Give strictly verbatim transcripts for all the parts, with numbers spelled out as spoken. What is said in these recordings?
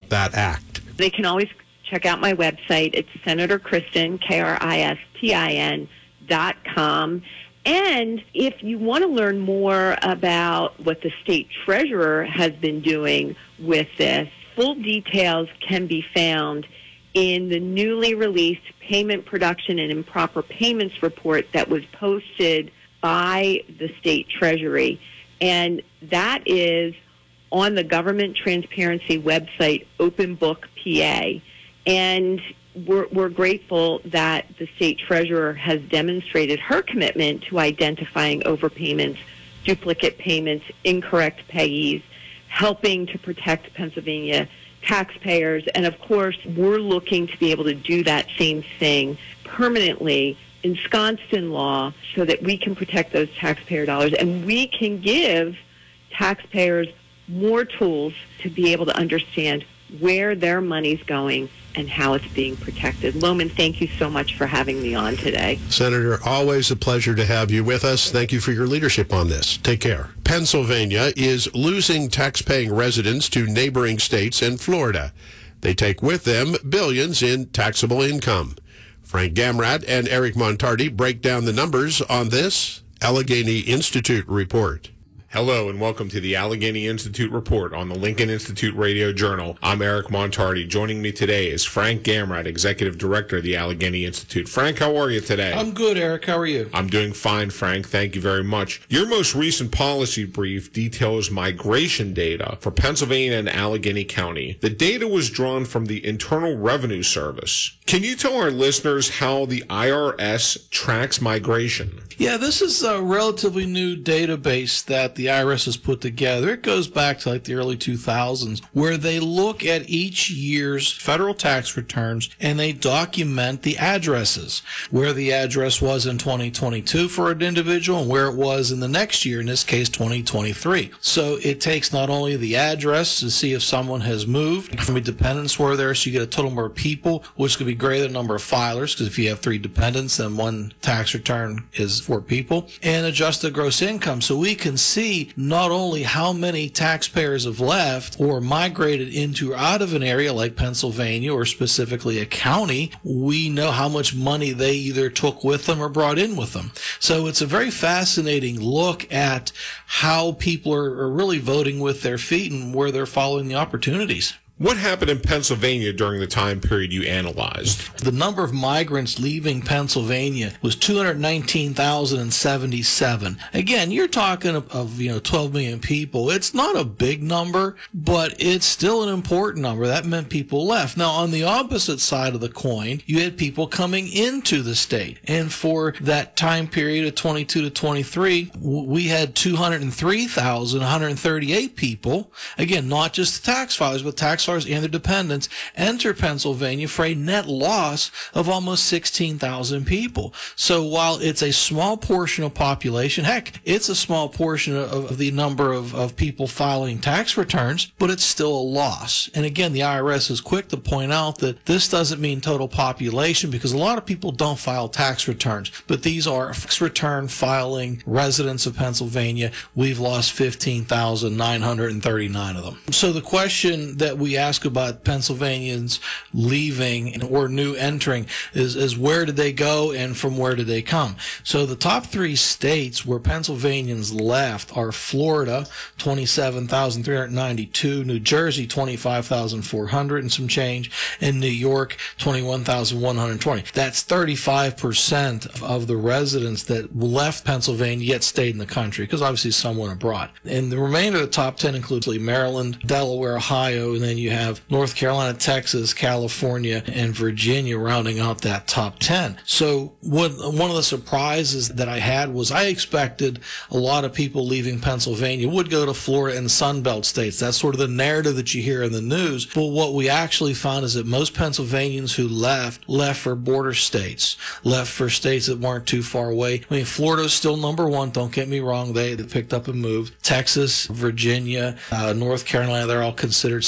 that act? They can always check out my website. It's Senator Kristin, K R I S T I N, dot com. And if you want to learn more about what the state treasurer has been doing with this, full details can be found in the newly released Payment Production and Improper Payments Report that was posted by the state treasury. And that is on the government transparency website, Open Book P A. And We're, we're grateful that the state treasurer has demonstrated her commitment to identifying overpayments, duplicate payments, incorrect payees, helping to protect Pennsylvania taxpayers. And, of course, we're looking to be able to do that same thing permanently, ensconced in law, so that we can protect those taxpayer dollars and we can give taxpayers more tools to be able to understand where their money's going and how it's being protected. Loman, thank you so much for having me on today. Senator, always a pleasure to have you with us. Thank you for your leadership on this. Take care. Pennsylvania is losing tax-paying residents to neighboring states and Florida. They take with them billions in taxable income. Frank Gamrat and Eric Montardi break down the numbers on this Allegheny Institute report. Hello and welcome to the Allegheny Institute Report on the Lincoln Institute Radio Journal. I'm Eric Montardi. Joining me today is Frank Gamrat, Executive Director of the Allegheny Institute. Frank, how are you today? I'm good, Eric. How are you? I'm doing fine, Frank. Thank you very much. Your most recent policy brief details migration data for Pennsylvania and Allegheny County. The data was drawn from the Internal Revenue Service. Can you tell our listeners how the I R S tracks migration? Yeah, this is a relatively new database that the I R S has put together. It goes back to like the early two thousands, where they look at each year's federal tax returns and they document the addresses, where the address was in twenty twenty-two for an individual and where it was in the next year, in this case twenty twenty-three. So it takes not only the address to see if someone has moved, how many dependents were there, so you get a total number of people, which could be greater than the number of filers, because if you have three dependents, then one tax return is four people, and adjusted gross income. So we can see not only how many taxpayers have left or migrated into or out of an area like Pennsylvania or specifically a county, we know how much money they either took with them or brought in with them. So it's a very fascinating look at how people are, are really voting with their feet and where they're following the opportunities. What happened in Pennsylvania during the time period you analyzed? The number of migrants leaving Pennsylvania was two hundred nineteen thousand seventy-seven. Again, you're talking of, of, you know, twelve million people. It's not a big number, but it's still an important number. That meant people left. Now, on the opposite side of the coin, you had people coming into the state. And for that time period of twenty-two to twenty-three, we had two hundred three thousand one hundred thirty-eight people. Again, not just the tax filers, but tax filers and their dependents enter Pennsylvania for a net loss of almost sixteen thousand people. So while it's a small portion of population, heck, it's a small portion of, of the number of, of people filing tax returns, but it's still a loss. And again, the I R S is quick to point out that this doesn't mean total population, because a lot of people don't file tax returns, but these are tax return filing residents of Pennsylvania. We've lost fifteen thousand nine hundred thirty-nine of them. So the question that we ask about Pennsylvanians leaving or new entering is, is where did they go and from where did they come? So the top three states where Pennsylvanians left are Florida, twenty-seven thousand three hundred ninety-two, New Jersey, twenty-five thousand four hundred and some change, and New York, twenty-one thousand one hundred twenty. That's thirty-five percent of the residents that left Pennsylvania yet stayed in the country, because obviously some went abroad. And the remainder of the top ten includes Maryland, Delaware, Ohio, and then you have North Carolina, Texas, California, and Virginia rounding out that top ten. So what, one of the surprises that I had was I expected a lot of people leaving Pennsylvania would go to Florida and Sunbelt states. That's sort of the narrative that you hear in the news. But what we actually found is that most Pennsylvanians who left, left for border states, left for states that weren't too far away. I mean, Florida is still number one. Don't get me wrong. They, they picked up and moved. Texas, Virginia, uh, North Carolina, they're all considered Sunbelt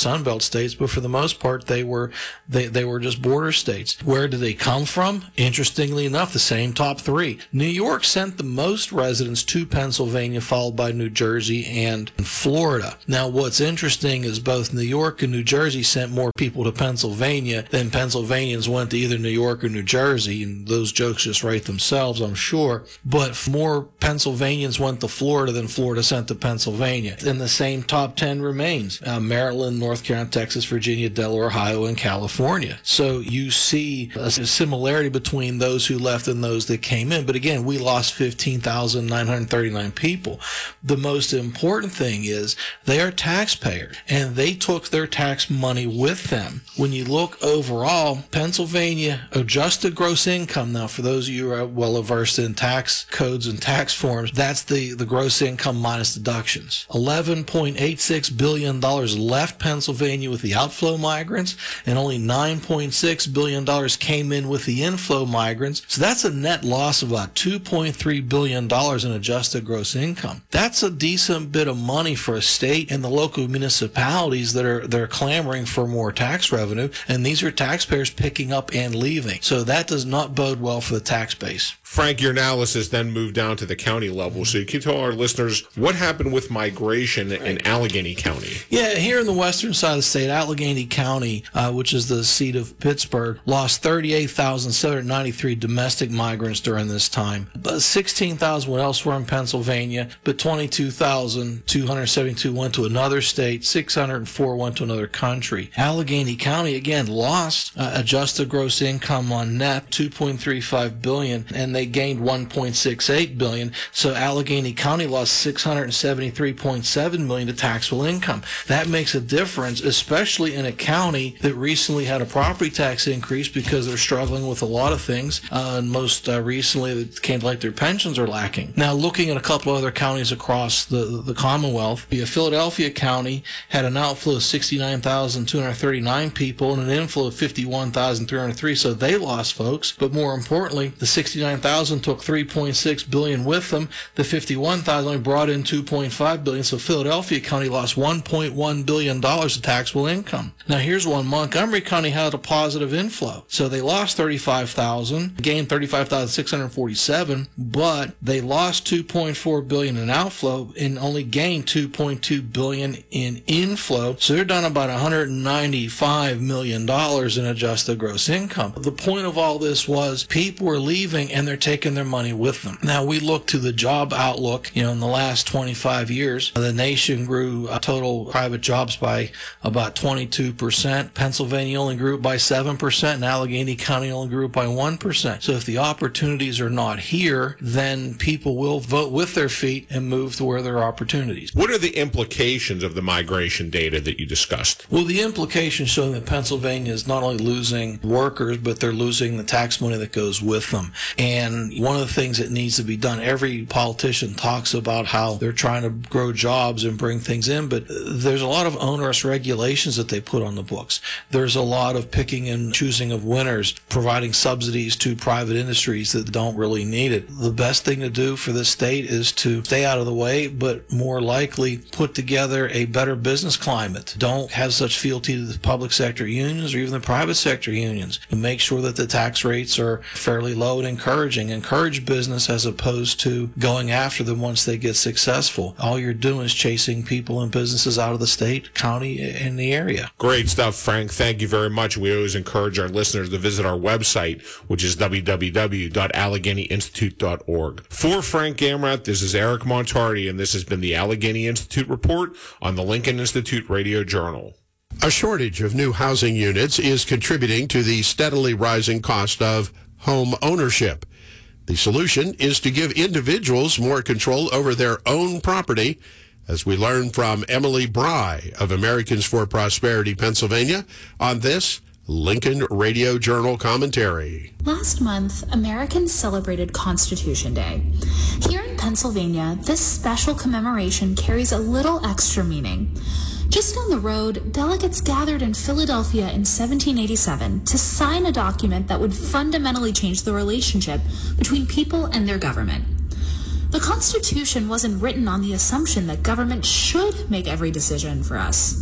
Commonwealth states, but for the most part, they were they, they were just border states. Where did they come from? Interestingly enough, the same top three. New York sent the most residents to Pennsylvania, followed by New Jersey and Florida. Now, what's interesting is both New York and New Jersey sent more people to Pennsylvania than Pennsylvanians went to either New York or New Jersey, and those jokes just write themselves, I'm sure. But more Pennsylvanians went to Florida than Florida sent to Pennsylvania. And the same top ten remains. Uh, Maryland, North Carolina, Texas, Virginia, Delaware, Ohio, and California. So you see a similarity between those who left and those that came in. But again, we lost fifteen thousand nine hundred thirty-nine people. The most important thing is they are taxpayers, and they took their tax money with them. When you look overall, Pennsylvania adjusted gross income, now for those of you who are well versed in tax codes and tax forms, that's the, the gross income minus deductions. eleven point eight six billion dollars left Pennsylvania with the outflow migrants, and only nine point six billion dollars came in with the inflow migrants. So that's a net loss of about two point three billion dollars in adjusted gross income. That's a decent bit of money for a state and the local municipalities that are they're clamoring for more tax revenue, and these are taxpayers picking up and leaving. So that does not bode well for the tax base. Frank, your analysis then moved down to the county level. So you can tell our listeners what happened with migration right. in Allegheny County. Yeah, here in the western side of the state, Allegheny County, uh, which is the seat of Pittsburgh, lost thirty-eight thousand seven hundred ninety-three domestic migrants during this time. But sixteen thousand went elsewhere in Pennsylvania, but twenty-two thousand two hundred seventy-two went to another state, six hundred four went to another country. Allegheny County, again, lost uh, adjusted gross income on net two point three five billion dollars, and they gained one point six eight billion dollars. So Allegheny County lost six hundred seventy-three point seven million dollars to taxable income. That makes a difference, especially in a county that recently had a property tax increase because they're struggling with a lot of things. Uh, and most uh, recently, it came to like their pensions are lacking. Now, looking at a couple other counties across the, the Commonwealth, Philadelphia County had an outflow of sixty-nine thousand two hundred thirty-nine people and an inflow of fifty-one thousand three hundred three. So they lost folks. But more importantly, the sixty-nine thousand took three point six billion dollars with them. The fifty-one thousand only brought in two point five billion dollars. So Philadelphia County lost one point one billion dollars of taxable income. Now here's one. Montgomery County had a positive inflow. So they lost thirty-five thousand, gained thirty-five thousand six hundred forty-seven, but they lost two point four billion dollars in outflow and only gained two point two billion dollars in inflow. So they're down about one hundred ninety-five million dollars in adjusted gross income. The point of all this was people were leaving and they're taking their money with them. Now we look to the job outlook. You know, in the last twenty-five years, the nation grew uh, total private jobs by about twenty-two percent. Pennsylvania only grew by seven percent, and Allegheny County only grew by one percent. So if the opportunities are not here, then people will vote with their feet and move to where there are opportunities. What are the implications of the migration data that you discussed? Well, the implications showing that Pennsylvania is not only losing workers, but they're losing the tax money that goes with them. And one of the things that needs to be done, every politician talks about how they're trying to grow jobs and bring things in, but there's a lot of onerous regulations that they put on the books. There's a lot of picking and choosing of winners, providing subsidies to private industries that don't really need it. The best thing to do for the state is to stay out of the way, but more likely put together a better business climate. Don't have such fealty to the public sector unions or even the private sector unions. And make sure that the tax rates are fairly low and encouraging. Encourage business as opposed to going after them once they get successful. All you're doing is chasing people and businesses out of the state, county, and the area. Great stuff, Frank. Thank you very much. We always encourage our listeners to visit our website, which is w w w dot allegheny institute dot org. For Frank Gamrat, this is Eric Montardi, and this has been the Allegheny Institute Report on the Lincoln Institute Radio Journal. A shortage of new housing units is contributing to the steadily rising cost of home ownership. The solution is to give individuals more control over their own property, as we learn from Emily Bry of Americans for Prosperity, Pennsylvania, on this Lincoln Radio Journal commentary. Last month, Americans celebrated Constitution Day. Here in Pennsylvania, this special commemoration carries a little extra meaning. Just down the road, delegates gathered in Philadelphia in seventeen eighty-seven to sign a document that would fundamentally change the relationship between people and their government. The Constitution wasn't written on the assumption that government should make every decision for us.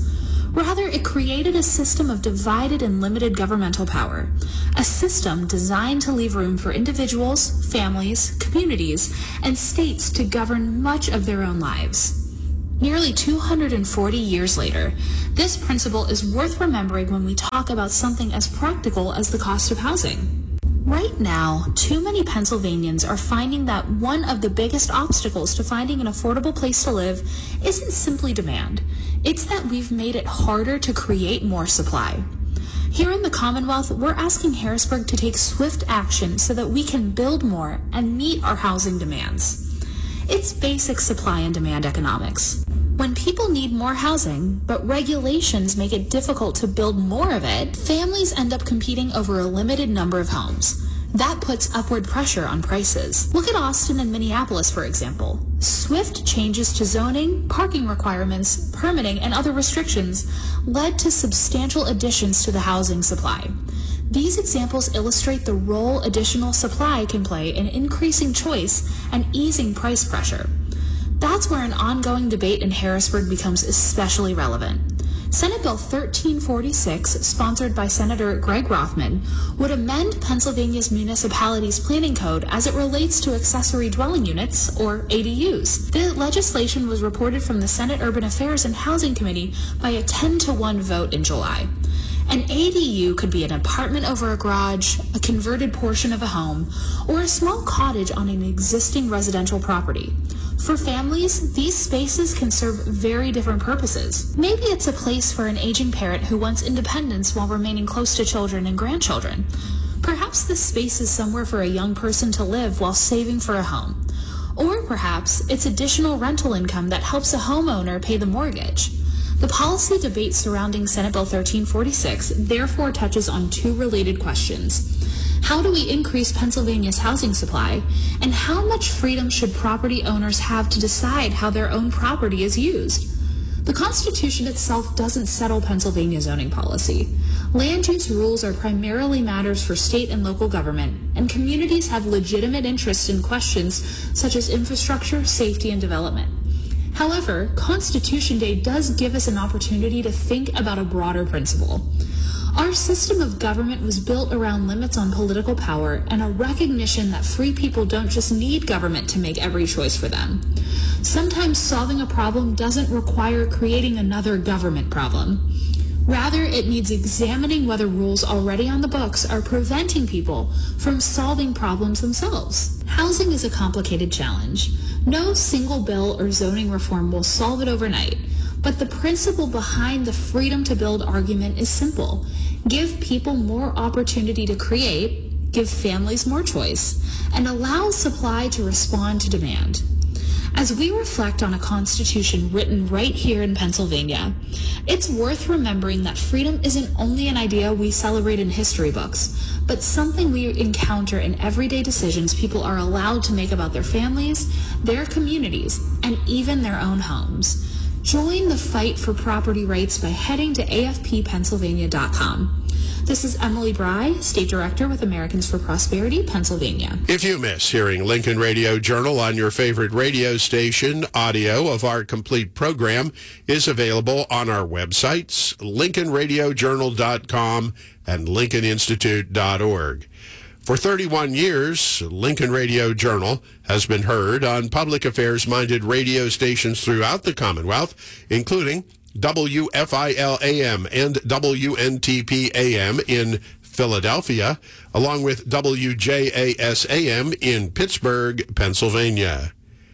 Rather, it created a system of divided and limited governmental power, a system designed to leave room for individuals, families, communities, and states to govern much of their own lives. Nearly two hundred forty years later, this principle is worth remembering when we talk about something as practical as the cost of housing. Right now, too many Pennsylvanians are finding that one of the biggest obstacles to finding an affordable place to live isn't simply demand. It's that we've made it harder to create more supply. Here in the Commonwealth, we're asking Harrisburg to take swift action so that we can build more and meet our housing demands. It's basic supply and demand economics. When people need more housing, but regulations make it difficult to build more of it, families end up competing over a limited number of homes. That puts upward pressure on prices. Look at Austin and Minneapolis, for example. Swift changes to zoning, parking requirements, permitting, and other restrictions led to substantial additions to the housing supply. These examples illustrate the role additional supply can play in increasing choice and easing price pressure. That's where an ongoing debate in Harrisburg becomes especially relevant. Senate Bill thirteen forty-six, sponsored by Senator Greg Rothman, would amend Pennsylvania's municipalities planning code as it relates to accessory dwelling units, or A D Us. The legislation was reported from the Senate Urban Affairs and Housing Committee by a ten to one vote in July. An A D U could be an apartment over a garage, a converted portion of a home, or a small cottage on an existing residential property. For families, these spaces can serve very different purposes. Maybe it's a place for an aging parent who wants independence while remaining close to children and grandchildren. Perhaps this space is somewhere for a young person to live while saving for a home. Or perhaps it's additional rental income that helps a homeowner pay the mortgage. The policy debate surrounding Senate Bill thirteen forty-six therefore touches on two related questions. How do we increase Pennsylvania's housing supply? And how much freedom should property owners have to decide how their own property is used? The Constitution itself doesn't settle Pennsylvania zoning policy. Land use rules are primarily matters for state and local government, and communities have legitimate interest in questions such as infrastructure, safety, and development. However, Constitution Day does give us an opportunity to think about a broader principle. Our system of government was built around limits on political power and a recognition that free people don't just need government to make every choice for them. Sometimes solving a problem doesn't require creating another government problem. Rather, it needs examining whether rules already on the books are preventing people from solving problems themselves. Housing is a complicated challenge. No single bill or zoning reform will solve it overnight. But the principle behind the freedom to build argument is simple. Give people more opportunity to create, give families more choice, and allow supply to respond to demand. As we reflect on a constitution written right here in Pennsylvania, it's worth remembering that freedom isn't only an idea we celebrate in history books, but something we encounter in everyday decisions people are allowed to make about their families, their communities, and even their own homes. Join the fight for property rights by heading to A F P Pennsylvania dot com. This is Emily Bry, State Director with Americans for Prosperity, Pennsylvania. If you miss hearing Lincoln Radio Journal on your favorite radio station, audio of our complete program is available on our websites, Lincoln Radio Journal dot com and Lincoln Institute dot org. For thirty-one years, Lincoln Radio Journal has been heard on public affairs-minded radio stations throughout the Commonwealth, including W F I L A M and W N T P A M in Philadelphia, along with W J A S A M in Pittsburgh, Pennsylvania.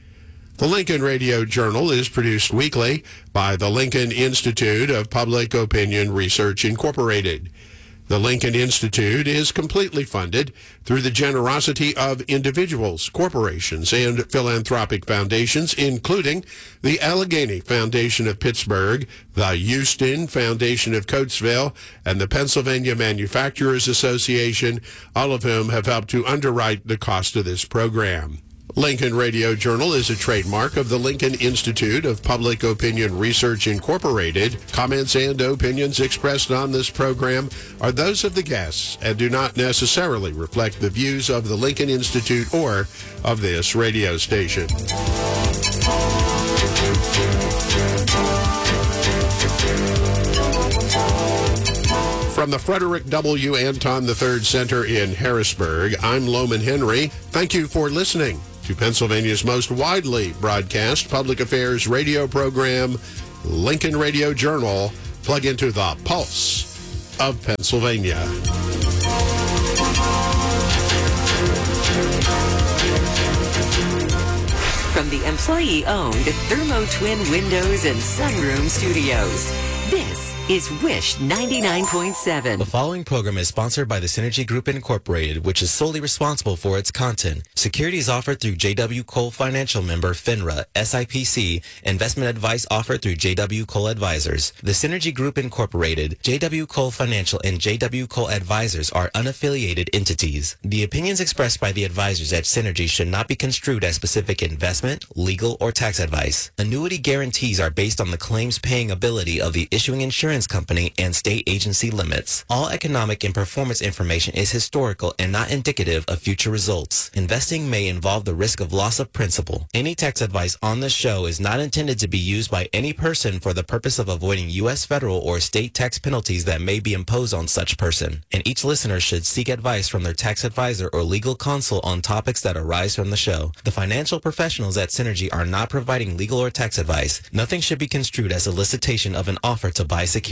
The Lincoln Radio Journal is produced weekly by the Lincoln Institute of Public Opinion Research, Incorporated. The Lincoln Institute is completely funded through the generosity of individuals, corporations, and philanthropic foundations, including the Allegheny Foundation of Pittsburgh, the Houston Foundation of Coatesville, and the Pennsylvania Manufacturers Association, all of whom have helped to underwrite the cost of this program. Lincoln Radio Journal is a trademark of the Lincoln Institute of Public Opinion Research, Incorporated. Comments and opinions expressed on this program are those of the guests and do not necessarily reflect the views of the Lincoln Institute or of this radio station. From the Frederick W. Anton the third Center in Harrisburg, I'm Loman Henry. Thank you for listening to Pennsylvania's most widely broadcast public affairs radio program, Lincoln Radio Journal. Plug into the pulse of Pennsylvania. From the employee-owned Thermo Twin Windows and Sunroom Studios, this is Wish ninety-nine point seven. The following program is sponsored by the Synergy Group Incorporated, which is solely responsible for its content. Securities offered through J W. Cole Financial member FINRA, S I P C. Investment advice offered through J W. Cole Advisors. The Synergy Group Incorporated, J W. Cole Financial, and J W. Cole Advisors are unaffiliated entities. The opinions expressed by the advisors at Synergy should not be construed as specific investment, legal, or tax advice. Annuity guarantees are based on the claims paying ability of the issuing insurance company and state agency limits. All economic and performance information is historical and not indicative of future results. Investing may involve the risk of loss of principal. Any tax advice on this show is not intended to be used by any person for the purpose of avoiding U S federal or state tax penalties that may be imposed on such person. And each listener should seek advice from their tax advisor or legal counsel on topics that arise from the show. The financial professionals at Synergy are not providing legal or tax advice. Nothing should be construed as a solicitation of an offer to buy securities.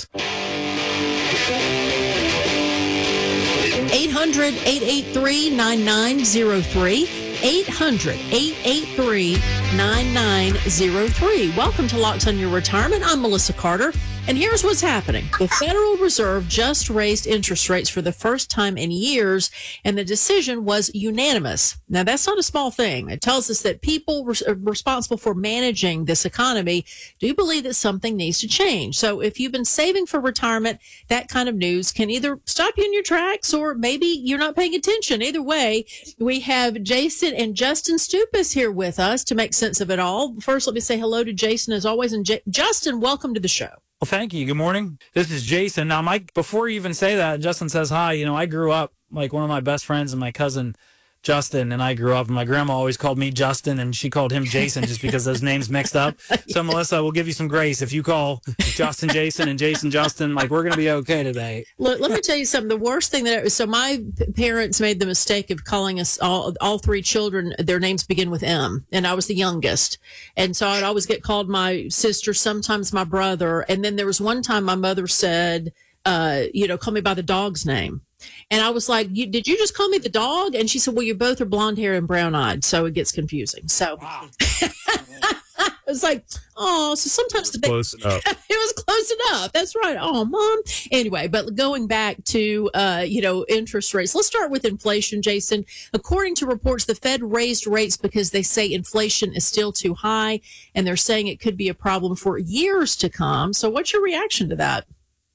eight hundred, eight eight three, nine nine zero three. eight hundred, eight eight three, nine nine zero three. Welcome to Locked on Your Retirement. I'm Melissa Carter. And here's what's happening. The Federal Reserve just raised interest rates for the first time in years, and the decision was unanimous. Now, that's not a small thing. It tells us that people res- responsible for managing this economy do believe that something needs to change. So if you've been saving for retirement, that kind of news can either stop you in your tracks or maybe you're not paying attention. Either way, we have Jason and Justin Stupas here with us to make sense of it all. First, let me say hello to Jason as always. And J- Justin, welcome to the show. Well, thank you. Good morning. This is Jason. Now, Mike, before you even say that, Justin says hi. You know, I grew up, like one of my best friends and my cousin Justin and I grew up, and my grandma always called me Justin and she called him Jason just because those names mixed up. So, Melissa, we'll give you some grace. If you call Justin Jason and Jason Justin, like, we're going to be okay today. Look, let me tell you something. The worst thing that, so my parents made the mistake of calling us all, all three children, their names begin with M, and I was the youngest. And so I'd always get called my sister, sometimes my brother. And then there was one time my mother said, uh, you know, call me by the dog's name. And I was like, you, did you just call me the dog? And she said, well, you both are blonde hair and brown eyed. So it gets confusing. So wow. It was like, oh, so sometimes the close enough. It was close enough. That's right. Oh, mom. Anyway, but going back to, uh, you know, interest rates, let's start with inflation, Jason. According to reports, the Fed raised rates because they say inflation is still too high, and they're saying it could be a problem for years to come. So what's your reaction to that?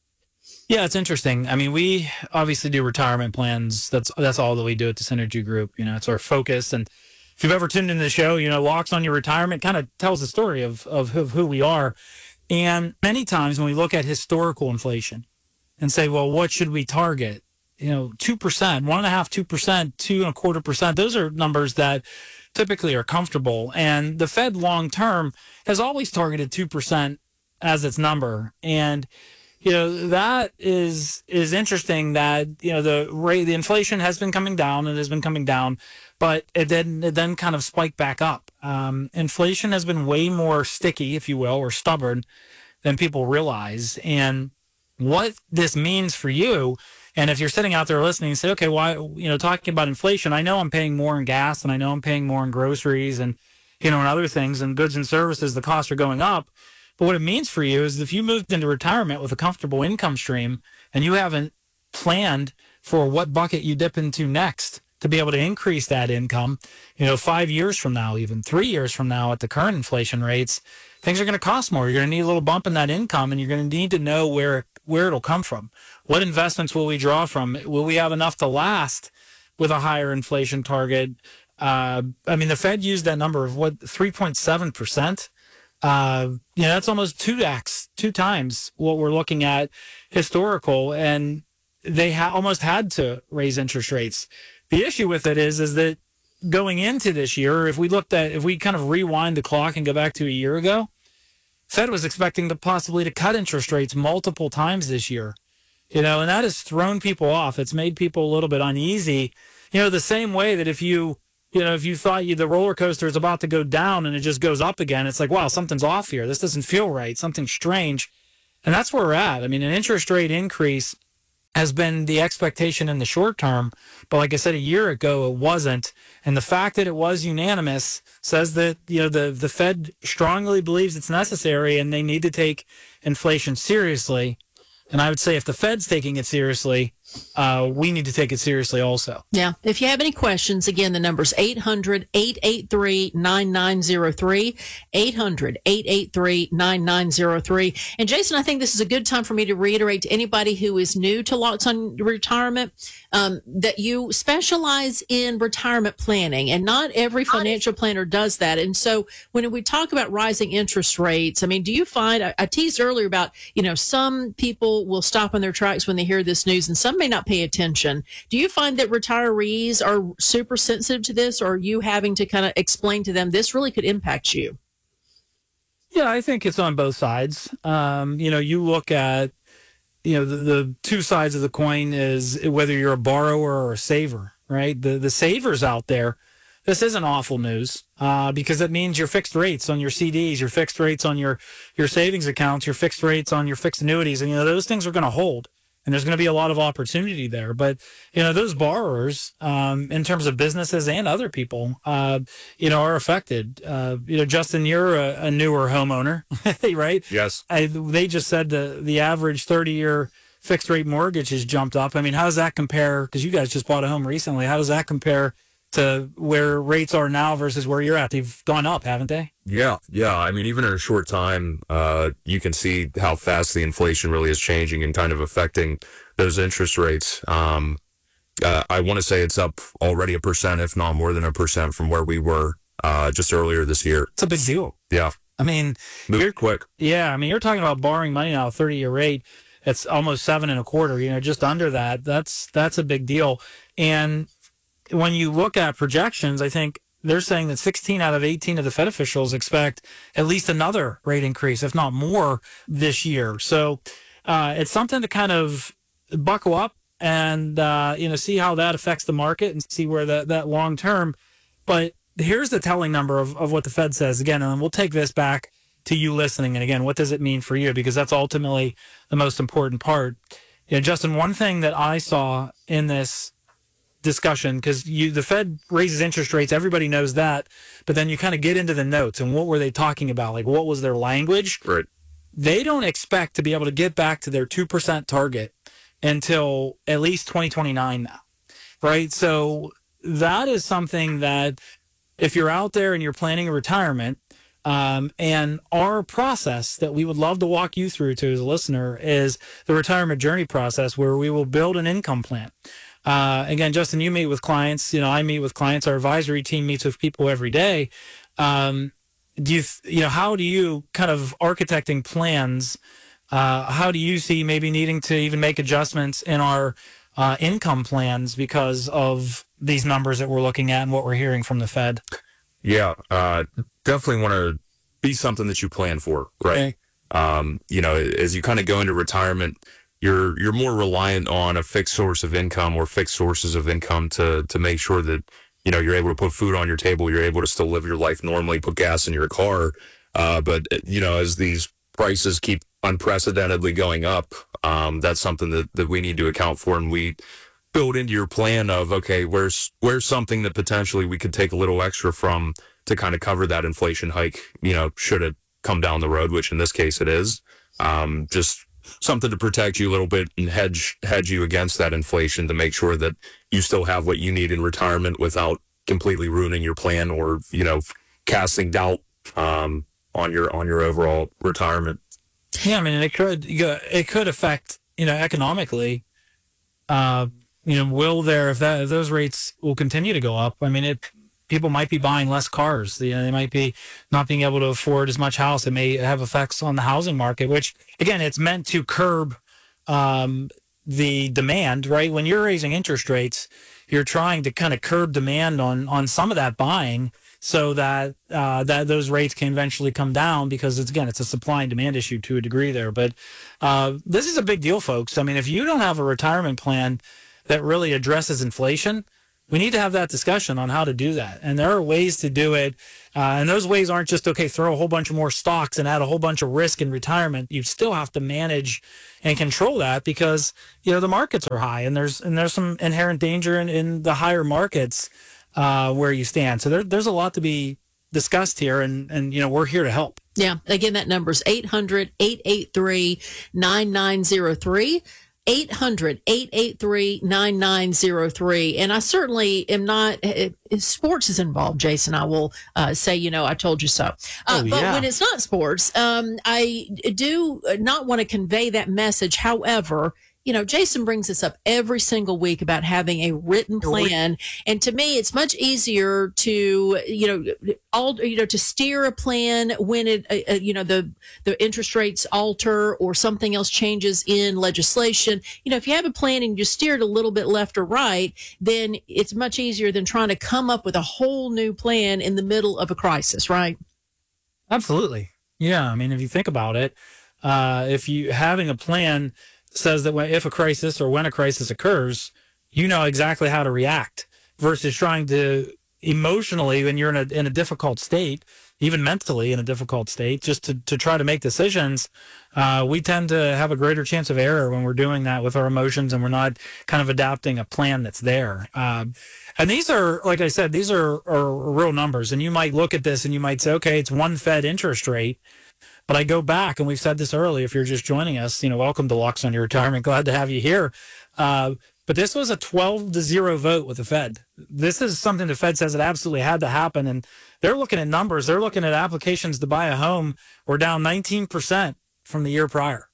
Yeah, it's interesting. I mean, we obviously do retirement plans. That's that's all that we do at the Synergy Group. You know, it's our focus. And if you've ever tuned into the show, you know, Locks on Your Retirement kind of tells the story of, of, of who we are. And many times when we look at historical inflation and say, well, what should we target? You know, two percent, one and a half, two percent, two and a quarter percent. Those are numbers that typically are comfortable. And the Fed long term has always targeted two percent as its number. And you know, that is is interesting that, you know, the rate, the inflation has been coming down and has been coming down, but it then it then kind of spiked back up. Um, inflation has been way more sticky, if you will, or stubborn than people realize. And what this means for you, and if you're sitting out there listening and say, okay, why, you know, talking about inflation, I know I'm paying more in gas and I know I'm paying more in groceries and, you know, and other things and goods and services, the costs are going up. But what it means for you is if you moved into retirement with a comfortable income stream and you haven't planned for what bucket you dip into next to be able to increase that income, you know, five years from now, even three years from now at the current inflation rates, things are going to cost more. You're going to need a little bump in that income, and you're going to need to know where, where it'll come from. What investments will we draw from? Will we have enough to last with a higher inflation target? Uh, I mean, the Fed used that number of what, three point seven percent. Uh, you know, that's almost two X, two times what we're looking at historical, and they ha- almost had to raise interest rates. The issue with it is, is that going into this year, if we looked at, if we kind of rewind the clock and go back to a year ago, Fed was expecting to possibly to cut interest rates multiple times this year. You know, and that has thrown people off. It's made people a little bit uneasy. You know, the same way that if you, you know, if you thought you, the roller coaster is about to go down and it just goes up again, it's like, wow, something's off here. This doesn't feel right. Something's strange. And that's where we're at. I mean, an interest rate increase has been the expectation in the short term. But like I said, a year ago, it wasn't. And the fact that it was unanimous says that, you know, the, the Fed strongly believes it's necessary and they need to take inflation seriously. And I would say if the Fed's taking it seriously, uh, we need to take it seriously also. Yeah. If you have any questions, again, the number's eight hundred, eight eight three, nine nine zero three, eight hundred, eight eight three, nine nine zero three. And Jason, I think this is a good time for me to reiterate to anybody who is new to Locked On Retirement um, that you specialize in retirement planning, and not every financial planner does that. And so when we talk about rising interest rates, I mean, do you find, I, I teased earlier about, you know, some people will stop in their tracks when they hear this news and some may not pay attention. Do you find that retirees are super sensitive to this, or are you having to kind of explain to them this really could impact you? Yeah, I think it's on both sides. Um, you know, you look at, you know, the, the two sides of the coin is whether you're a borrower or a saver, right? The the savers out there, this isn't awful news uh, because it means your fixed rates on your C Ds, your fixed rates on your, your savings accounts, your fixed rates on your fixed annuities. And, you know, those things are going to hold. And there's going to be a lot of opportunity there. But, you know, those borrowers, um, in terms of businesses and other people, uh, you know, are affected. Uh, you know, Justin, you're a, a newer homeowner, right? Yes. I, they just said the, the average thirty-year fixed rate mortgage has jumped up. I mean, how does that compare? Because you guys just bought a home recently. How does that compare to where rates are now versus where you're at? They've gone up, haven't they? Yeah, yeah. I mean, even in a short time, uh, you can see how fast the inflation really is changing and kind of affecting those interest rates. Um, uh, I want to say it's up already a percent, if not more than a percent, from where we were uh, just earlier this year. It's a big deal. Yeah. I mean, Move you're quick. Yeah, I mean, you're talking about borrowing money now, thirty-year rate. It's almost seven and a quarter. You know, just under that. That's that's a big deal. And when you look at projections, I think they're saying that sixteen out of eighteen of the Fed officials expect at least another rate increase, if not more, this year. So uh, it's something to kind of buckle up and uh, you know, see how that affects the market and see where that, that long term. But here's the telling number of, of what the Fed says again, and we'll take this back to you listening. And again, what does it mean for you? Because that's ultimately the most important part. You know, Justin, one thing that I saw in this discussion, because you the Fed raises interest rates, everybody knows that, but then you kind of get into the notes and what were they talking about? Like, what was their language? Right. They don't expect to be able to get back to their two percent target until at least twenty twenty-nine now, right? So that is something that if you're out there and you're planning a retirement, um, and our process that we would love to walk you through to as a listener is the retirement journey process, where we will build an income plan. Uh, again, Justin, you meet with clients, you know, I meet with clients, our advisory team meets with people every day. Um, do you, you know, how do you kind of architecting plans? Uh, how do you see maybe needing to even make adjustments in our uh, income plans because of these numbers that we're looking at and what we're hearing from the Fed? Yeah, uh, definitely want to be something that you plan for, right? Okay. Um, you know, as you kind of go into retirement, you're you're more reliant on a fixed source of income or fixed sources of income to to make sure that, you know, you're able to put food on your table, you're able to still live your life normally, put gas in your car. Uh, but, you know, as these prices keep unprecedentedly going up, um, that's something that, that we need to account for. And we build into your plan of, okay, where's where's something that potentially we could take a little extra from to kind of cover that inflation hike, you know, should it come down the road, which in this case it is. Um, just something to protect you a little bit and hedge hedge you against that inflation to make sure that you still have what you need in retirement without completely ruining your plan or, you know, casting doubt um, on your on your overall retirement. Yeah, I mean, it could it could affect, you know, economically. Uh, you know, will there if that if those rates will continue to go up? I mean, it people might be buying less cars. You know, they might be not being able to afford as much house. It may have effects on the housing market, which, again, it's meant to curb um, the demand, right? When you're raising interest rates, you're trying to kind of curb demand on, on some of that buying. so that uh, that those rates can eventually come down, because it's, again, it's a supply and demand issue to a degree there. But uh, this is a big deal, folks. I mean, if you don't have a retirement plan that really addresses inflation, we need to have that discussion on how to do that. And there are ways to do it. Uh, and those ways aren't just, okay, throw a whole bunch of more stocks and add a whole bunch of risk in retirement. You still have to manage and control that, because, you know, the markets are high, and there's and there's some inherent danger in, in the higher markets uh, where you stand. So there, there's a lot to be discussed here, and, and, you know, we're here to help. Yeah. Again, that number is eight hundred, eight eight three, nine nine zero three. eight hundred, eight eight three, nine nine zero three. And I certainly am not, if sports is involved, Jason, I will uh, say, you know, I told you so. Uh, Oh, but yeah. when it's not sports, um, I do not want to convey that message. However, you know, Jason brings this up every single week about having a written plan. And to me, it's much easier to, you know, all, you know, to steer a plan when it, uh, you know, the, the interest rates alter or something else changes in legislation. You know, if you have a plan and you steer it a little bit left or right, then it's much easier than trying to come up with a whole new plan in the middle of a crisis, right? Absolutely. Yeah. I mean, if you think about it, uh, if you having a plan says that when, if a crisis or when a crisis occurs, you know exactly how to react, versus trying to emotionally, when you're in a in a difficult state, even mentally in a difficult state, just to, to try to make decisions. Uh, we tend to have a greater chance of error when we're doing that with our emotions, and we're not kind of adapting a plan that's there. Um, and these are, like I said, these are, are real numbers. And you might look at this and you might say, okay, it's one Fed interest rate. But I go back, and we've said this early, if you're just joining us, you know, welcome to Locks on Your Retirement. Glad to have you here. Uh, but this was a twelve to zero vote with the Fed. This is something the Fed says it absolutely had to happen. And they're looking at numbers. They're looking at applications to buy a home were down nineteen percent from the year prior.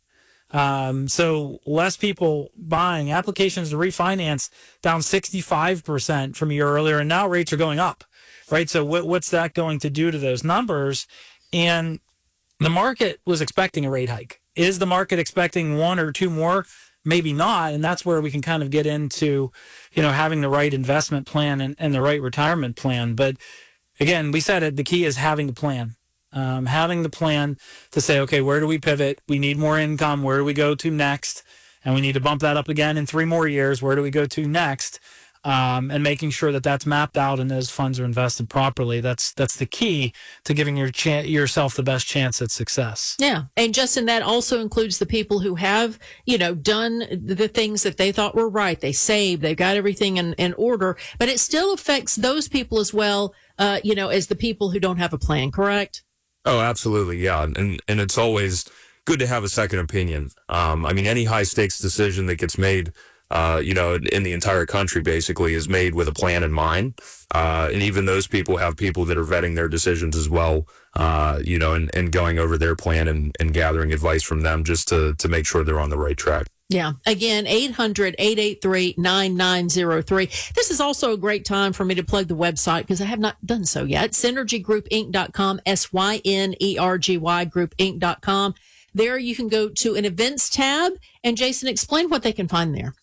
Um, so less people buying. Applications to refinance down sixty-five percent from a year earlier. And now rates are going up, right? So what, what's that going to do to those numbers? And the market was expecting a rate hike. Is the market expecting one or two more? Maybe not. And that's where we can kind of get into, you know, having the right investment plan and, and the right retirement plan. But again, we said it, the key is having the plan. Um, having the plan to say, okay, where do we pivot? We need more income. Where do we go to next? And we need to bump that up again in three more years. Where do we go to next? Um, and making sure that that's mapped out and those funds are invested properly. That's that's the key to giving your ch- yourself the best chance at success. Yeah. And Justin, that also includes the people who have, you know, done the things that they thought were right. They saved, they've got everything in, in order, but it still affects those people as well, uh, you know, as the people who don't have a plan, correct? Oh, absolutely. Yeah. And, and it's always good to have a second opinion. Um, I mean, any high stakes decision that gets made, Uh, you know, in the entire country basically is made with a plan in mind. Uh, and even those people have people that are vetting their decisions as well, uh, you know, and, and going over their plan and, and gathering advice from them just to, to make sure they're on the right track. Yeah. Again, eight hundred, eight eight three, nine nine zero three. This is also a great time for me to plug the website because I have not done so yet. synergy group inc dot com, S Y N E R G Y group inc dot com. There you can go to an events tab. And Jason, explain what they can find there.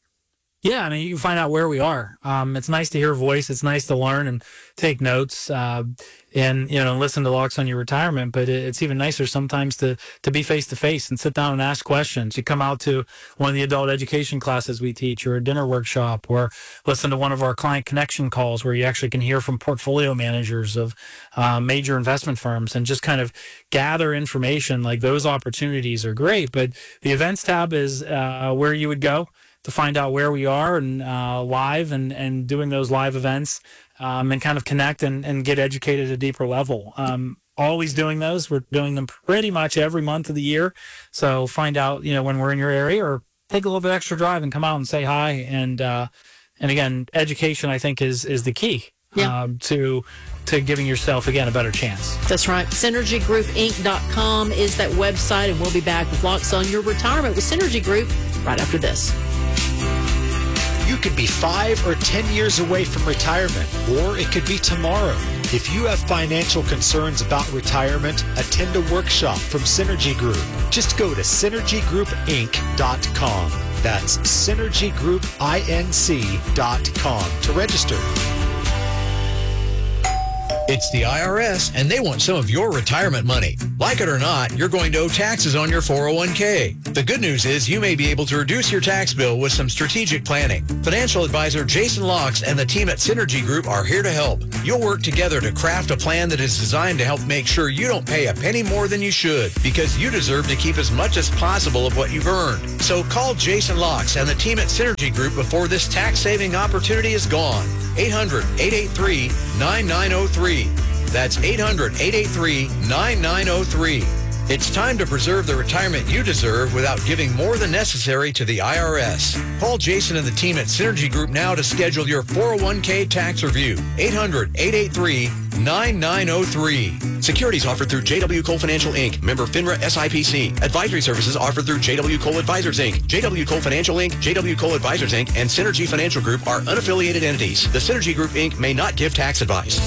Yeah, I mean, you can find out where we are. Um, it's nice to hear a voice. It's nice to learn and take notes uh, and, you know, listen to Locks on Your Retirement. But it's even nicer sometimes to to be face-to-face and sit down and ask questions. You come out to one of the adult education classes we teach or a dinner workshop or listen to one of our client connection calls where you actually can hear from portfolio managers of uh, major investment firms and just kind of gather information. Like those opportunities are great. But the events tab is uh, where you would go to find out where we are and uh, live and, and doing those live events um, and kind of connect and, and get educated at a deeper level. Um, always doing those. We're doing them pretty much every month of the year. So find out, you know, when we're in your area or take a little bit extra drive and come out and say hi. And, uh, and again, education, I think, is, is the key. Yeah. Um, to to giving yourself, again, a better chance. That's right. synergy group inc dot com is that website, and we'll be back with Locks on Your Retirement with Synergy Group right after this. You could be five or ten years away from retirement, or it could be tomorrow. If you have financial concerns about retirement, attend a workshop from Synergy Group. Just go to synergy group inc dot com. That's synergy group inc dot com to register. It's the I R S, and they want some of your retirement money. Like it or not, you're going to owe taxes on your four oh one k. The good news is you may be able to reduce your tax bill with some strategic planning. Financial advisor Jason Locks and the team at Synergy Group are here to help. You'll work together to craft a plan that is designed to help make sure you don't pay a penny more than you should, because you deserve to keep as much as possible of what you've earned. So call Jason Locks and the team at Synergy Group before this tax-saving opportunity is gone. eight hundred, eight eight three, nine nine zero three. That's eight hundred, eight eight three, nine nine zero three. It's time to preserve the retirement you deserve without giving more than necessary to the I R S. Call Jason and the team at Synergy Group now to schedule your four oh one k tax review. eight hundred, eight eight three, nine nine zero three. Securities offered through J W. Cole Financial, Incorporated. Member FINRA S I P C. Advisory services offered through J W. Cole Advisors, Incorporated. J W. Cole Financial, Incorporated. J W. Cole Advisors, Incorporated. And Synergy Financial Group are unaffiliated entities. The Synergy Group, Incorporated may not give tax advice.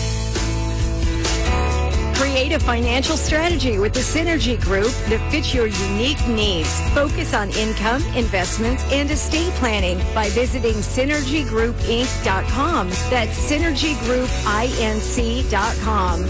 Create a financial strategy with the Synergy Group that fits your unique needs. Focus on income, investments, and estate planning by visiting synergy group inc dot com. That's synergy group inc dot com.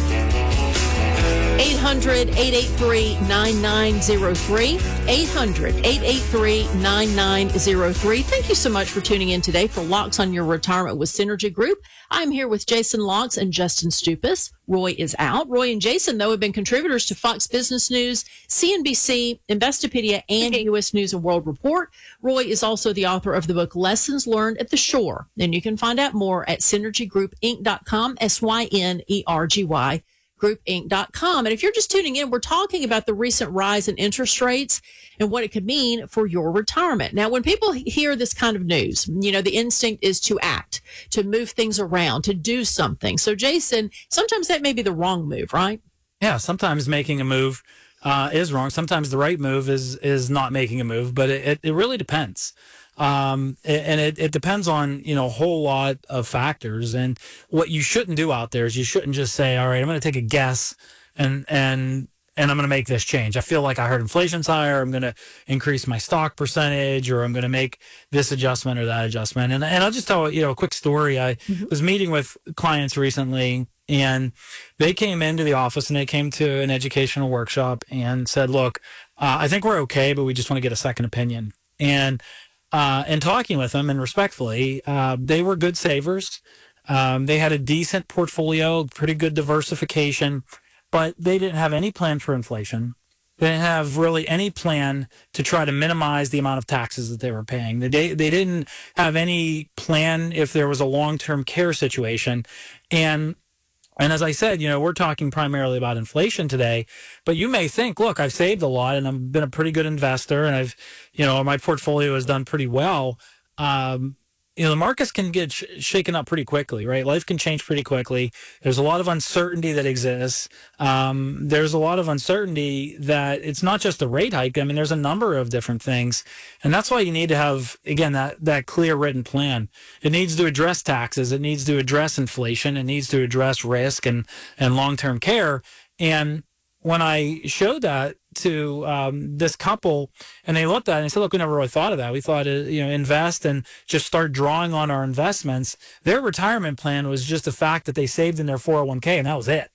eight hundred, eight eight three, nine nine zero three. eight hundred, eight eight three, nine nine zero three. Thank you so much for tuning in today for Locks on Your Retirement with Synergy Group. I'm here with Jason Locks and Justin Stupas. Roy is out. Roy and Jason, though, have been contributors to Fox Business News, C N B C, Investopedia, and U S News and World Report. Roy is also the author of the book Lessons Learned at the Shore. And you can find out more at synergy group inc dot com, S Y N E R G Y. group inc dot com. And if you're just tuning in, we're talking about the recent rise in interest rates and what it could mean for your retirement. Now, when people hear this kind of news, you know, the instinct is to act, to move things around, to do something. So, Jason, sometimes that may be the wrong move, right? Yeah, sometimes making a move uh, is wrong. Sometimes the right move is is not making a move, but it, it really depends. Um, and it, it depends on, you know, a whole lot of factors. And what you shouldn't do out there is you shouldn't just say, all right, I'm going to take a guess and, and, and I'm going to make this change. I feel like I heard inflation's higher. I'm going to increase my stock percentage, or I'm going to make this adjustment or that adjustment. And, and I'll just tell, you know, a quick story. I mm-hmm. was meeting with clients recently, and they came into the office and they came to an educational workshop and said, look, uh, I think we're okay, but we just want to get a second opinion. And Uh, and talking with them, and respectfully, uh, they were good savers. Um, they had a decent portfolio, pretty good diversification, but they didn't have any plan for inflation. They didn't have really any plan to try to minimize the amount of taxes that they were paying. They, they didn't have any plan if there was a long-term care situation. And And as I said, you know, we're talking primarily about inflation today, but you may think, look, I've saved a lot and I've been a pretty good investor and I've, you know, my portfolio has done pretty well. Um, you know, the markets can get sh- shaken up pretty quickly, right? Life can change pretty quickly. There's a lot of uncertainty that exists. Um, there's a lot of uncertainty that it's not just the rate hike. I mean, there's a number of different things. And that's why you need to have, again, that, that clear written plan. It needs to address taxes. It needs to address inflation. It needs to address risk and, and long-term care. And when I showed that to um, this couple, and they looked at it and they said, look, we never really thought of that. We thought, uh, you know, invest and just start drawing on our investments. Their retirement plan was just the fact that they saved in their four oh one k, and that was it.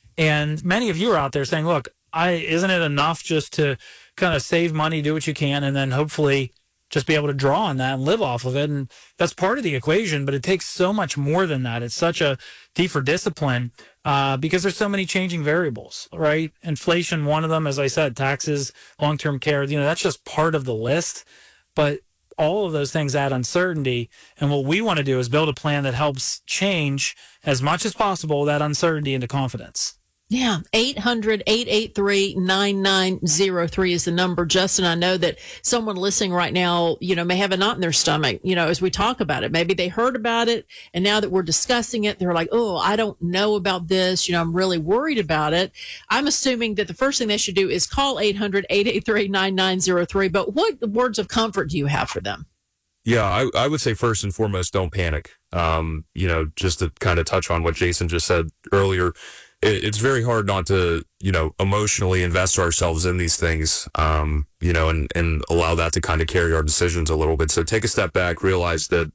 And many of you are out there saying, look, I isn't it enough just to kind of save money, do what you can, and then hopefully just be able to draw on that and live off of it? And that's part of the equation, but it takes so much more than that. It's such a deeper discipline uh, because there's so many changing variables, right? Inflation, one of them, as I said, taxes, long-term care, you know, that's just part of the list. But all of those things add uncertainty. And what we want to do is build a plan that helps change as much as possible that uncertainty into confidence. Yeah, eight hundred, eight eight three, nine nine zero three is the number. Justin, I know that someone listening right now, you know, may have a knot in their stomach, you know, as we talk about it. Maybe they heard about it, and now that we're discussing it, they're like, oh, I don't know about this. You know, I'm really worried about it. I'm assuming that the first thing they should do is call eight hundred, eight eight three, nine nine zero three. But what words of comfort do you have for them? Yeah, I, I would say first and foremost, don't panic. Um, you know, just to kind of touch on what Jason just said earlier, it's very hard not to, you know, emotionally invest ourselves in these things, um, you know, and, and allow that to kind of carry our decisions a little bit. So take a step back, realize that,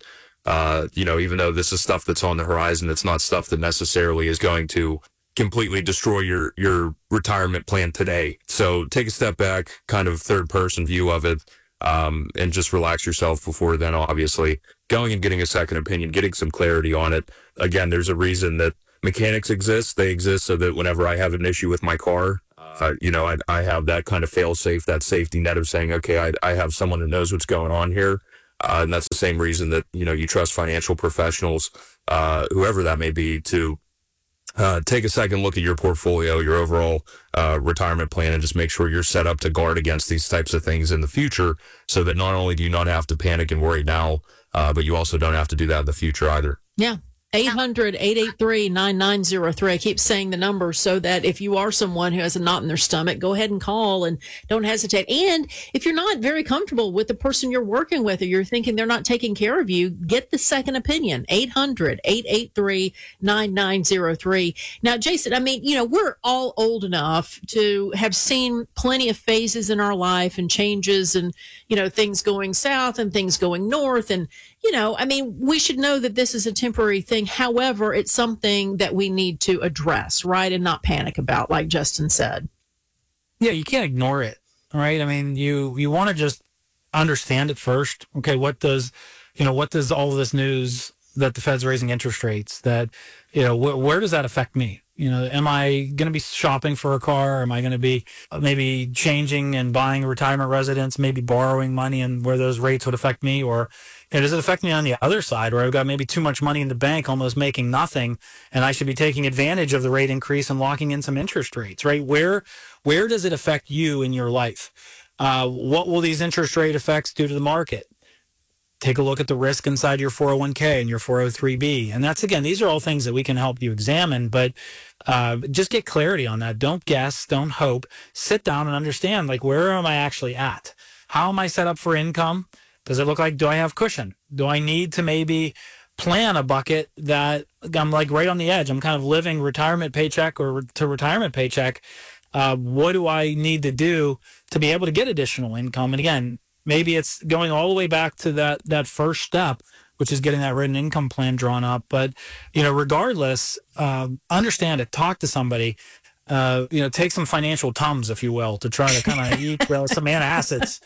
Uh, you know, even though this is stuff that's on the horizon, it's not stuff that necessarily is going to completely destroy your, your retirement plan today. So take a step back, kind of third person view of it, um, and just relax yourself before then, obviously going and getting a second opinion, getting some clarity on it. Again, there's a reason that mechanics exist. They exist so that whenever I have an issue with my car, uh, you know, I, I have that kind of fail safe, that safety net of saying, okay, I, I have someone who knows what's going on here. Uh, and that's the same reason that, you know, you trust financial professionals, uh, whoever that may be, to uh, take a second look at your portfolio, your overall uh, retirement plan, and just make sure you're set up to guard against these types of things in the future, so that not only do you not have to panic and worry now, uh, but you also don't have to do that in the future either. Yeah. eight hundred, eight eight three, nine nine zero three. I keep saying the number so that if you are someone who has a knot in their stomach, go ahead and call and don't hesitate. And if you're not very comfortable with the person you're working with, or you're thinking they're not taking care of you, get the second opinion. eight hundred, eight eight three, nine nine zero three. Now, Jason, I mean, you know, we're all old enough to have seen plenty of phases in our life and changes and, you know, things going south and things going north. And, you know, I mean, we should know that this is a temporary thing. However, it's something that we need to address, right? And not panic about, like Justin said. Yeah, you can't ignore it, right? I mean, you, you want to just understand it first. Okay, what does, you know, what does all of this news that the Fed's raising interest rates, that, you know, wh- where does that affect me? You know, am I going to be shopping for a car? Am I going to be maybe changing and buying a retirement residence, maybe borrowing money, and where those rates would affect me? Or, you know, does it affect me on the other side, where I've got maybe too much money in the bank, almost making nothing, and I should be taking advantage of the rate increase and locking in some interest rates, right? Where, where does it affect you in your life? Uh, what will these interest rate effects do to the market? Take a look at the risk inside your four oh one k and your four oh three b. And that's, again, these are all things that we can help you examine, but uh, just get clarity on that. Don't guess, don't hope. Sit down and understand, like, where am I actually at? How am I set up for income? Does it look like, do I have cushion? Do I need to maybe plan a bucket that I'm like right on the edge? I'm kind of living retirement paycheck or to retirement paycheck. Uh, what do I need to do to be able to get additional income? And again, maybe it's going all the way back to that, that first step, which is getting that written income plan drawn up. But, you know, regardless, uh, understand it, talk to somebody, uh, you know, take some financial Tums, if you will, to try to kind of eat well, some antacids.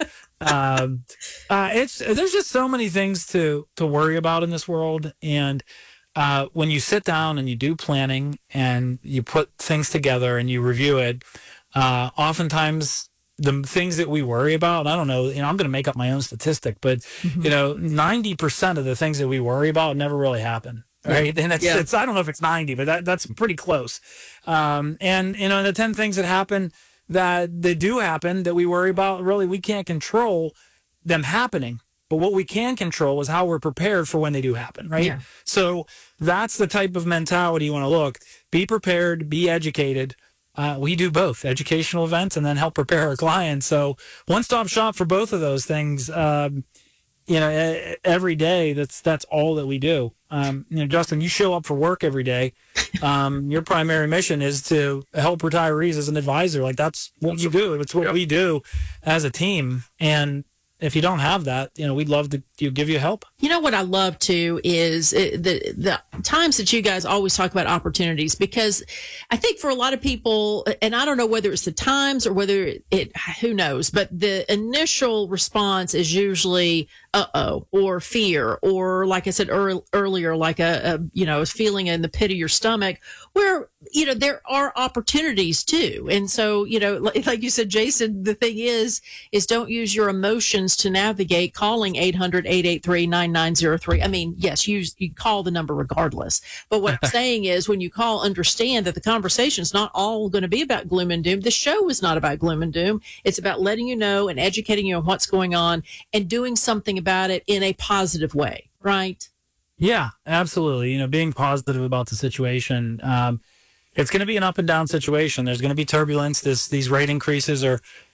Um, uh, it's, there's just so many things to, to worry about in this world. And uh, when you sit down and you do planning and you put things together and you review it, uh, oftentimes the things that we worry about, I don't know, you know, I'm going to make up my own statistic, but, mm-hmm. you know, ninety percent of the things that we worry about never really happen. Right. And it's, yeah. it's, I don't know if it's ninety, but that, that's pretty close. Um, and, you know, the ten things that happen that, that do happen that we worry about, really, we can't control them happening. But what we can control is how we're prepared for when they do happen. Right. Yeah. So that's the type of mentality you want to look. Be prepared, be educated. Uh, we do both educational events and then help prepare our clients. So one-stop shop for both of those things. Um, you know, every day, that's, that's all that we do. Um, you know, Justin, you show up for work every day. Um, your primary mission is to help retirees as an advisor. Like, that's what you do. It's what yep. we do as a team. And if you don't have that, you know, we'd love to you give you help. You know what I love too is it, the the times that you guys always talk about opportunities, because I think for a lot of people, and I don't know whether it's the times or whether it, who knows, but the initial response is usually uh-oh, or fear, or like I said earl- earlier, like a, a, you know, a feeling in the pit of your stomach where, you know, there are opportunities too. And so, you know, like, like you said, Jason, the thing is, is don't use your emotions to navigate calling eight hundred, eight eight three, nine nine zero three. I mean, yes, you, you call the number regardless. But what I'm saying is when you call, understand that the conversation's not all going to be about gloom and doom. The show is not about gloom and doom. It's about letting you know and educating you on what's going on and doing something about it in a positive way, right? Yeah, absolutely. You know, being positive about the situation. Um, it's going to be an up and down situation. There's going to be turbulence. This, these rate increases are,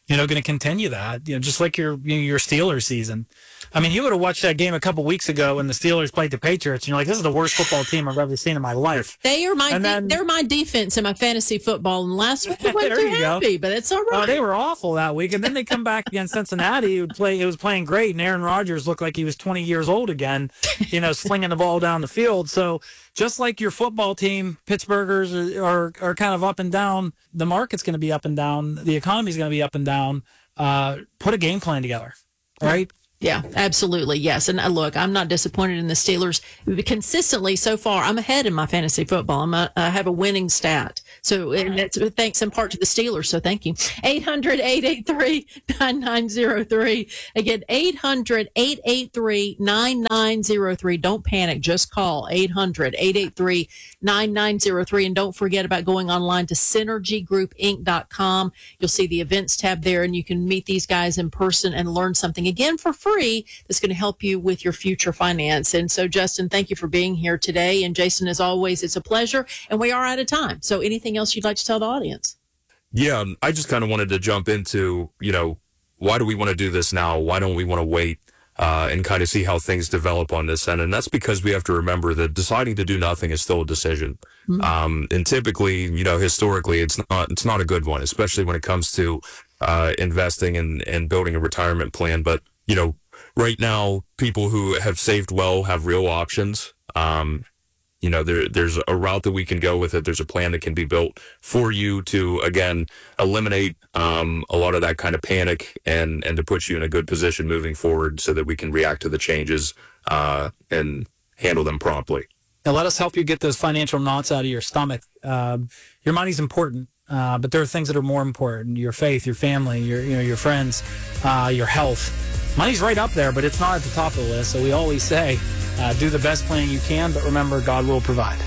you know, going to continue that, you know, just like your you know, your Steelers season. I mean, you would have watched that game a couple weeks ago when the Steelers played the Patriots, and you're like, this is the worst football team I've ever seen in my life. They are my And de- then- they're my defense in my fantasy football. And last week I wasn't There too you go. happy, but it's all Oh, right. they were awful that week, and then they come back against Cincinnati. It would play. It was playing great, and Aaron Rodgers looked like he was twenty years old again. You know, slinging the ball down the field. So just like your football team, Pittsburghers are are, are kind of up and down. The market's going to be up and down. The economy's going to be up and down. Uh, put a game plan together, right? Yeah, absolutely. Yes. And uh, look, I'm not disappointed in the Steelers consistently so far. I'm ahead in my fantasy football. I'm a, I have a winning stat. So and that's thanks in part to the Steelers. So thank you. eight hundred, eight eight three, nine nine zero three. Again, eight hundred, eight eight three, nine nine zero three. Don't panic. Just call eight hundred, eight eight three, nine nine zero three. And don't forget about going online to synergy group inc dot com. You'll see the events tab there, and you can meet these guys in person and learn something again for free that's going to help you with your future finance. And so, Justin, thank you for being here today. And Jason, as always, it's a pleasure. And we are out of time. So anything else you'd like to tell the audience? Yeah, I just kind of wanted to jump into, you know, why do we want to do this now? Why don't we want to wait uh, and kind of see how things develop on this end? And that's because we have to remember that deciding to do nothing is still a decision. Mm-hmm. Um, and typically, you know, historically, it's not it's not a good one, especially when it comes to uh, investing and, and building a retirement plan. But, you know, right now, people who have saved well have real options. Um, you know, there, there's a route that we can go with it. There's a plan that can be built for you to, again, eliminate um, a lot of that kind of panic and, and to put you in a good position moving forward so that we can react to the changes uh, and handle them promptly. Now, let us help you get those financial knots out of your stomach. Uh, your money's important, uh, but there are things that are more important. Your faith, your family, your you know your friends, uh, your health. Money's right up there, but it's not at the top of the list. So we always say, uh, do the best planning you can, but remember, God will provide.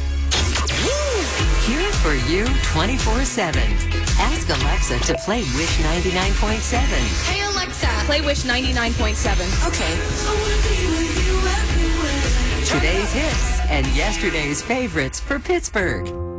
Here for you twenty-four seven. Ask Alexa to play Wish ninety-nine point seven. Hey Alexa, play Wish ninety-nine point seven. Okay. Today's hits and yesterday's favorites for Pittsburgh.